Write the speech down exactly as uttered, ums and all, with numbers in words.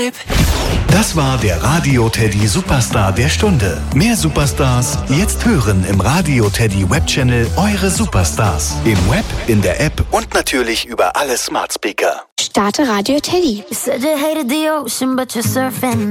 Vibe. Das war der Radio Teddy Superstar der Stunde. Mehr Superstars jetzt hören im Radio Teddy Webchannel Eure Superstars. Im Web, in der App und natürlich über alle Smart Speaker. Starte Radio Teddy. You said you hated the ocean, but you're surfing